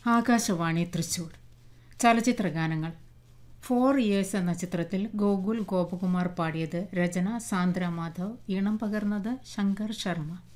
ആകാശവാണി തൃശൂർ. ചലച്ചിത്ര ഗാനങ്ങൾ. 4 ഇയേഴ്സ് എന്ന ചിത്രത്തിൽ ഗോകുൽ ഗോപകുമാർ പാടിയത്. രചന സാന്ദ്ര മാധവ്. ഈണം പകർന്നത് ശങ്കർ ശർമ്മ.